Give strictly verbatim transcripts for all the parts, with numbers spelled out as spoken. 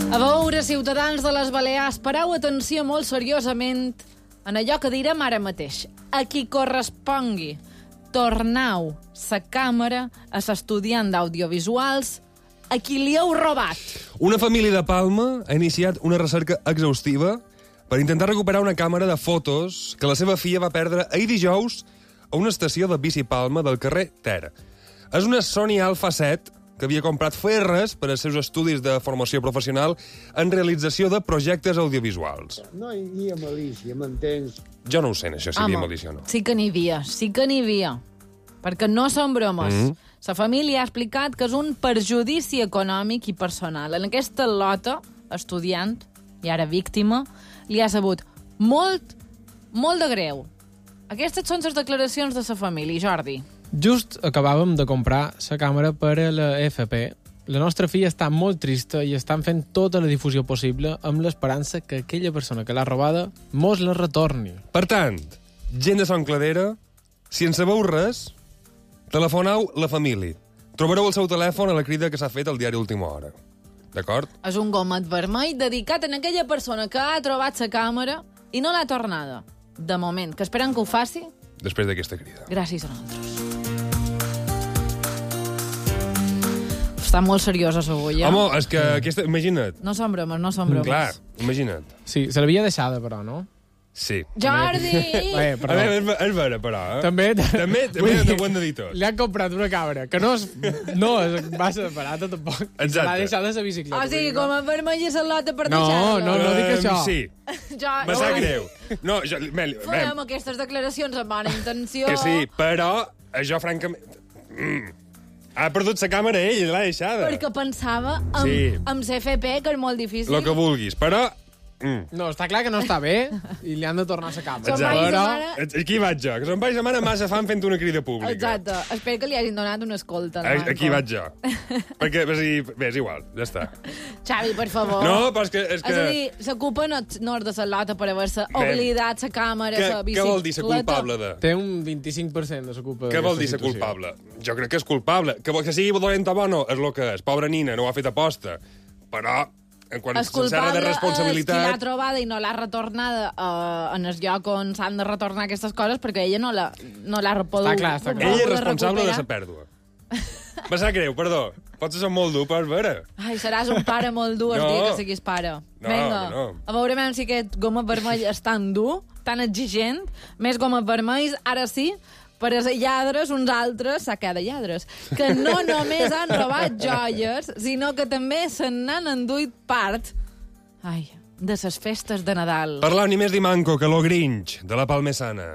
A veure, ciutadans de les Balears, pareu atenció molt seriosament en allò que direm ara mateix. A qui correspongui, tornau sa càmera a l'estudiant d'audiovisuals a qui li heu robat. Una família de Palma ha iniciat una recerca exhaustiva per intentar recuperar una càmera de fotos que la seva filla va perdre ahir dijous a una estació de Bici Palma del carrer Ter. És una Sony Alpha set que havia comprat ferres per als seus estudis de formació professional en realització de projectes audiovisuals. No hi havia malícia, m'entens? Jo no ho sé, això, si hi havia malícia o no. Sí que n'hi havia, sí que n'hi havia. Perquè no són bromes. Mm -hmm. La família ha explicat que és un perjudici econòmic i personal. En aquesta lota, estudiant, i ara víctima, li ha sabut molt, molt de greu. Aquestes són les declaracions de la família, Jordi. Just acabàvem de comprar la càmera per a la F P. La nostra filla està molt trista i estan fent tota la difusió possible amb l'esperança que aquella persona que l'ha robada mos la retorni. Per tant, gent de Son Cladera, si en sabeu res, telefoneu la família. Trobareu el seu telèfon a la crida que s'ha fet al diari Última Hora. D'acord? És un gomet vermell dedicat a aquella persona que ha trobat la càmera i no l'ha tornada. De moment, que esperem que ho faci després d'aquesta crida. Gràcies a nosaltres. Està molt seriosa, avui, eh? Home, és que aquesta... Imagina't. No són bromes, no són bromes. Clar, imagina't. Sí, se l'havia deixada, però, no? Sí. Jordi! Bé, a veure, és vera, però, eh? També... També, també ho hem de dir tot. Li han comprat una càmera, que no, és, no es va separada, tampoc. Exacte. Se l'ha deixat de la bicicleta. O sigui, com a vermell i salota per no, deixar-la. No, no dic això. Um, sí. Jo, me sap greu. No, jo... Farem aquestes declaracions amb bona intenció. Que sí, però això, francament... Mm. Ha perdut la càmera ell, l'ha deixada. Perquè pensava amb, sí. amb C F P, que és molt difícil. El que vulguis, però... Mm. No, està clar que no està bé i li han de tornar la càmera. Exacte. Mare... Aquí vaig jo, que son país de mare massa fan fent una crida pública. Exacte. Espero que li hagin donat una escolta. Aquí vaig jo. Perquè, bé, és igual, ja està. Xavi, per favor. No, però és que... És, que... és a dir, la culpa no, no és de la lota per haver-se oblidat la càmera, la bicicleta. Què vol dir la culpable de? Té un vint-i-cinc per cent de la culpa. Què vol dir la culpable? Jo crec que és culpable. Que, que sigui dolent o bo no, és el que és. Pobra nina, no ho ha fet aposta. Però... quan s'encerra de responsabilitat... És qui l'ha trobada i no l'ha retornada uh, en el lloc on s'han de retornar aquestes coses perquè ella no l'ha no pogut... Està clar, està clar. Ella és responsable de la pèrdua. Me sap greu, perdó. Potser som molt dur, però és vera. Ai, seràs un pare molt dur el no. dia que siguis pare. No, Vinga, no. a veure si aquest goma vermell és tan dur, tan exigent, més gomes vermells, ara sí, per a lladres, uns altres, saca de lladres, que no només han robat joies, sinó que també se n'han enduit part, ai, de ses festes de Nadal. Parlar ni més di manco que lo Grinch, de la Palmesana.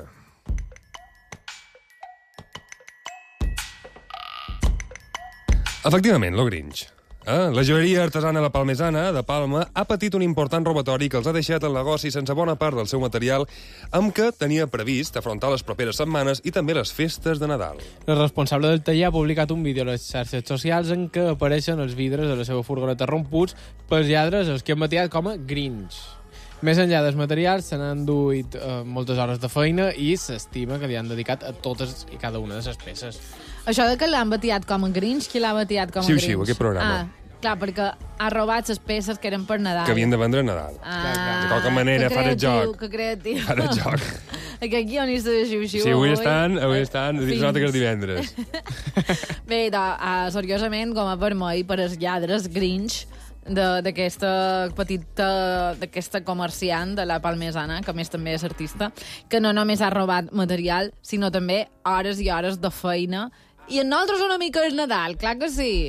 Efectivament, lo Grinch. Eh? La joieria artesana La Palmesana, de Palma, ha patit un important robatori que els ha deixat el negoci sense bona part del seu material, amb què tenia previst afrontar les properes setmanes i també les festes de Nadal. El responsable del taller ha publicat un vídeo a les xarxes socials en què apareixen els vidres de la seva furgoneta romputs pels lladres, els que han batiat com a Grinch. Més enllà dels materials, se n'han duit eh, moltes hores de feina i s'estima que li han dedicat a totes i cada una de les peces. Això de que l'han batiat com a Grinch, qui l'ha batiat com a Xiu, Grinch? xiu, aquest programa. Ah, clar, perquè ha robat les peces que eren per Nadal. Que havien de vendre a Nadal. Ah, de qualque manera, que fan el creatiu, joc. Que creatiu. Fan el joc. Aquest guionista de xiu-xiu. Sí, avui estan, avui estan, Fins. es nota que és divendres. Bé, de, uh, seriosament, com a vermell per als lladres Grinch, d'aquesta petita, d'aquesta comerciant de la Palmesana, que a més també és artista, que no només ha robat material, sinó també hores i hores de feina. I en nosaltres una mica és Nadal, clar que sí.